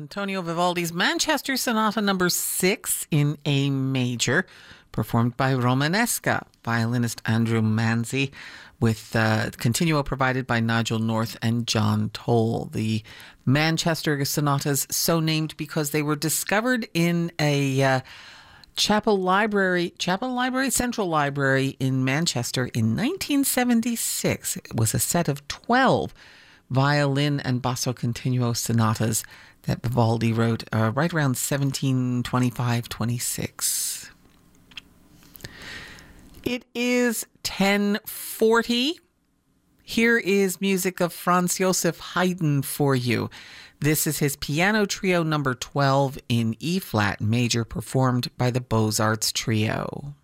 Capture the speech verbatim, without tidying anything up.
Antonio Vivaldi's Manchester Sonata number six in A major, performed by Romanesca, violinist Andrew Manzi, with uh, continuo provided by Nigel North and John Toll. The Manchester sonatas, so named because they were discovered in a uh, Chapel Library, Chapel Library, Central Library in Manchester in nineteen seventy-six. It was a set of twelve violin and basso continuo sonatas that Vivaldi wrote uh, right around seventeen twenty-five twenty-six. It is ten forty. Here is music of Franz Joseph Haydn for you. This is his piano trio number twelve in E-flat major, performed by the Beaux-Arts Trio.